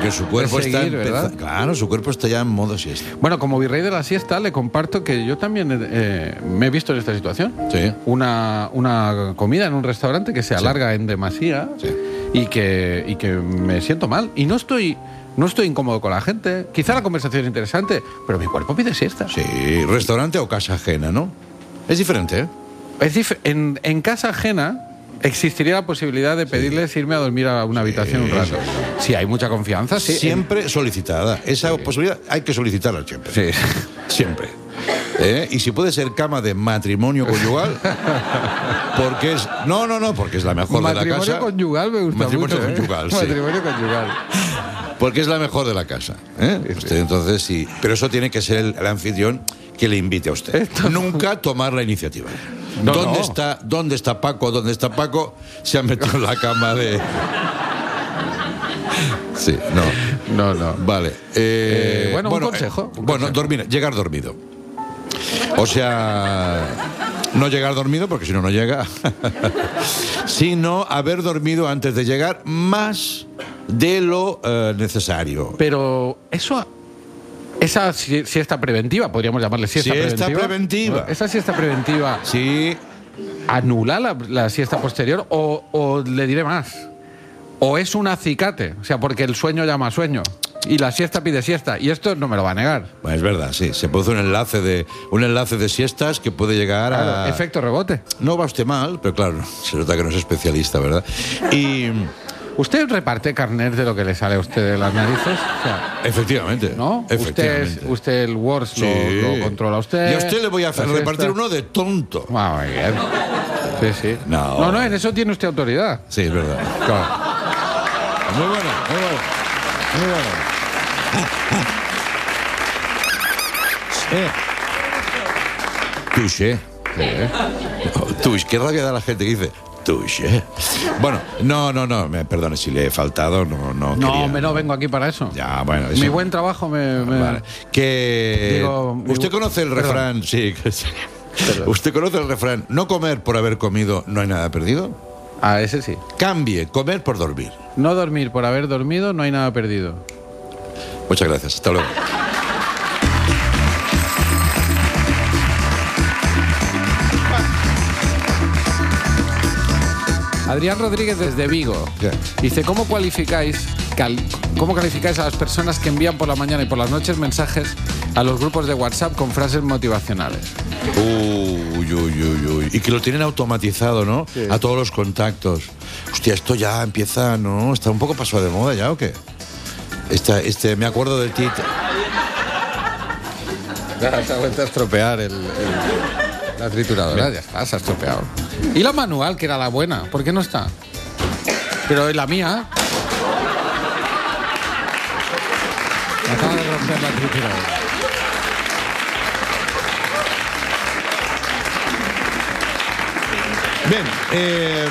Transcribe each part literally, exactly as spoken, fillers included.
Que su cuerpo de seguir, está ¿verdad? empezando. Claro, su cuerpo está ya en modo siesta. Bueno, como virrey de la siesta, le comparto que yo también eh, me he visto en esta situación. Sí. Una, una comida en un restaurante que se alarga en demasía Sí. y, que, y que me siento mal. Y no estoy, no estoy incómodo con la gente. Quizá la conversación es interesante, pero mi cuerpo pide siesta. Sí, restaurante o casa ajena, ¿no? Es diferente, ¿eh? Es dif- en, en casa ajena existiría la posibilidad de pedirles irme a dormir a una habitación un rato. Si hay mucha confianza, sí. Siempre solicitada. Esa posibilidad hay que solicitarla siempre. Sí. Siempre. ¿Eh? Y si puede ser cama de matrimonio conyugal, porque es... No, no, no, porque es la mejor de la Matrimonio casa. conyugal me gusta Matrimonio mucho. ¿eh? conyugal, sí. Matrimonio conyugal. Porque es la mejor de la casa. ¿eh? Usted, entonces, sí. Pero eso tiene que ser el, el anfitrión que le invite a usted. Esto no. Nunca tomar la iniciativa. No, ¿Dónde no. está, ¿Dónde está Paco? ¿Dónde está Paco? Se ha metido en la cama de... Sí, no. No, no. Vale. Eh, Eh, bueno, un consejo, eh, un bueno, consejo. dormir, llegar dormido. O sea, no llegar dormido, porque si no, no llega. Sino haber dormido antes de llegar más de lo eh, necesario. Pero eso, esa si- siesta preventiva, podríamos llamarle siesta, Siesta preventiva. preventiva. Esa siesta preventiva Sí, anula la, la siesta posterior o, o le diré más. O es un acicate, o sea, porque el sueño llama a sueño y la siesta pide siesta y esto no me lo va a negar. bueno, es verdad, sí. Se produce un enlace de un enlace de siestas que puede llegar a... Claro, efecto rebote. No va usted mal, pero claro, se nota que no es especialista, ¿verdad? Y ¿Usted reparte carnet de lo que le sale a usted de las narices? O sea, efectivamente, ¿no? Usted, efectivamente. es- usted el Wars lo, Sí. lo controla usted. Y a usted le voy a hacer la repartir siesta. uno de tonto. Ah, muy bien. Sí, sí. No. no, no, en eso tiene usted autoridad. Sí, es verdad. Claro. Muy bueno, muy bueno. Muy bueno. Touché. Touché. Qué rabia da la gente que dice touché. Bueno, no, no, no. Me perdone si le he faltado. No, no. No, quería. hombre, no vengo aquí para eso. Ya, bueno. eso- Mi buen trabajo me... me- Vale. Que Digo, usted digo- conoce el perdón. refrán, sí. que sí. Perdón. Usted conoce el refrán, no comer por haber comido, no hay nada perdido. Ah, ese sí. Cambie, comer por dormir. No dormir por haber dormido, no hay nada perdido. Muchas gracias, hasta luego. Adrián Rodríguez desde Vigo. ¿Qué? Dice, ¿cómo cualificáis, cal- ¿cómo calificáis a las personas que envían por la mañana y por las noches mensajes a los grupos de WhatsApp con frases motivacionales? Uy, uy, uy, uy. Y que lo tienen automatizado, ¿no? Sí. A todos los contactos. Hostia, esto ya empieza, ¿no? Está un poco pasado de moda ya, ¿o qué? Esta, este, me acuerdo del tit. Ya, se ha vuelto a estropear el, el- la trituradora, ya está, se ha estropeado. ¿Y la manual, que era la buena? ¿Por qué no está? Pero en la mía... Me acaba de romper la trituradora. Bien, eh,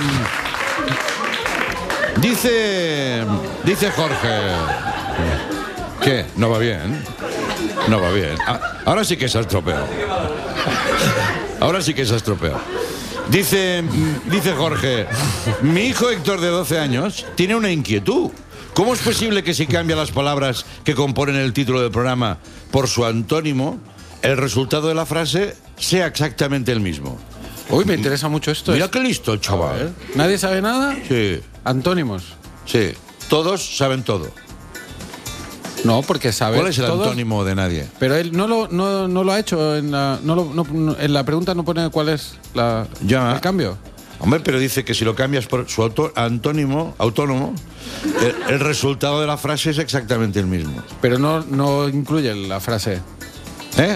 dice, dice Jorge. ¿Qué? ¿No va bien? No va bien. Ah, ahora sí que se ha estropeado. Ahora sí que se ha estropeado. Dice, dice Jorge, mi hijo Héctor de doce años tiene una inquietud. ¿Cómo es posible que si cambia las palabras que componen el título del programa por su antónimo, el resultado de la frase sea exactamente el mismo? Uy, me interesa mucho esto. Mira Es- qué listo el chaval. ¿Nadie sabe nada? Sí, Antónimos. sí. Todos saben todo. No, porque sabe. ¿Cuál es el todos- antónimo de nadie? Pero él no lo, no, no lo ha hecho. En la, no lo- no- no- en la pregunta no pone cuál es la, Ya. el cambio. Hombre, pero dice que si lo cambias por su auto- antónimo, autónomo, el, el resultado de la frase es exactamente el mismo. Pero no, no incluye la frase. ¿Eh?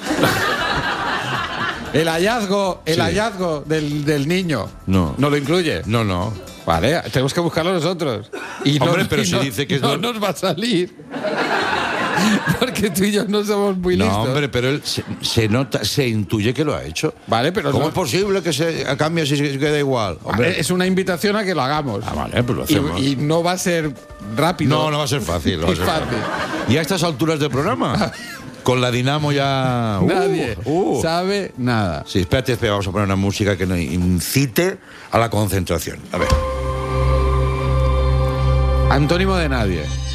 El hallazgo, el Sí. hallazgo del, del niño. No. No lo incluye. No, no. Vale, tenemos que buscarlo nosotros. Y Hombre, no, pero y si no- dice que es no no- nos va a salir. Porque tú y yo no somos muy No, listos. hombre, pero él se, se nota, se intuye que lo ha hecho. Vale, pero ¿Cómo no- es posible que se cambie si se queda igual? Hombre. Es una invitación a que lo hagamos. Ah, vale, pues lo hacemos. y, y no va a ser rápido. No, no va a ser fácil. No va a Es ser fácil. Y a estas alturas del programa, con la Dinamo ya... uh, Nadie uh. sabe nada. Sí, espérate, espérate, vamos a poner una música que nos incite a la concentración. A ver. Antónimo de nadie.